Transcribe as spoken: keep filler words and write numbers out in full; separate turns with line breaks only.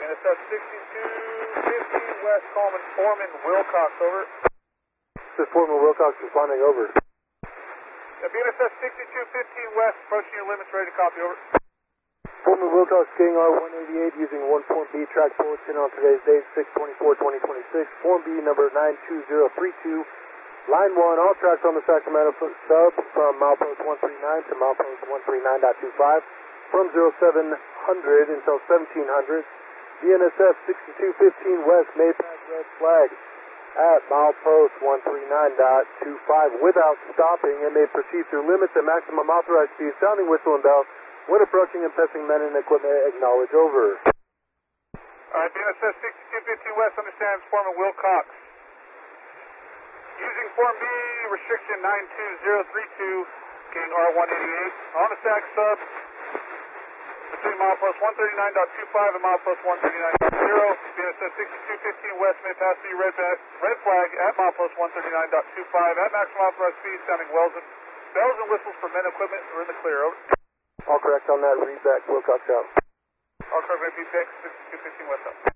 N S F sixty-two fifteen West, Coleman, Foreman Wilcox, over.
This is Foreman Wilcox responding, over.
Yeah, B N S F sixty-two fifteen West, approaching your limits, ready to copy, over.
Foreman Wilcox, King R one eighty-eight, using one Form B track bulletin on today's date, six twenty-four twenty twenty-six. Form B number nine two zero three two. Line one, all tracks on the Sacramento sub from milepost one three nine to milepost one three nine point two five. From zero seven hundred until seventeen hundred. B N S F sixty-two fifteen West, Maypac red flag at milepost one three nine point two five without stopping, and may proceed through limits at maximum authorized speed, sounding whistle and bell. When approaching and passing men and equipment, acknowledge, over.
Alright, B N S F sixty-two fifteen West understands Foreman Wilcox. Using Form B, restriction nine two zero three two, King R one eighty-eight, on the Sac sub, between milepost one thirty-nine point two five and milepost one thirty-nine point zero. B N S F sixty-two fifteen West may pass the red, red flag at milepost one thirty-nine point two five at maximum authorized speed, sounding wells and, bells and whistles for men and equipment. We're in the clear, over.
All correct on that, read back, Wilcox out.
All correct, B P X sixty-two fifteen West out.